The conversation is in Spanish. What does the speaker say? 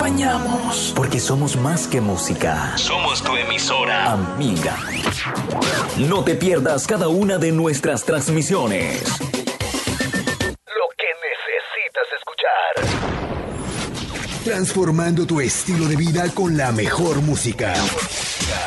acompañamos. Porque somos más que música. Somos tu emisora amiga. No te pierdas cada una de nuestras transmisiones. Lo que necesitas escuchar. Transformando tu estilo de vida con la mejor música.